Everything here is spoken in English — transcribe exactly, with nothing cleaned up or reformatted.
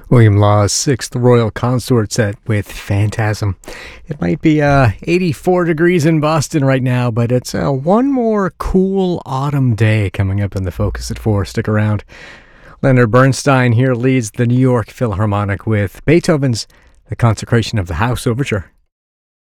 William Law's Sixth Royal Consort set with Phantasm. It might be uh, eighty-four degrees in Boston right now, but it's uh, one more cool autumn day coming up in the Focus at four. Stick around. Leonard Bernstein here leads the New York Philharmonic with Beethoven's The Consecration of the House Overture.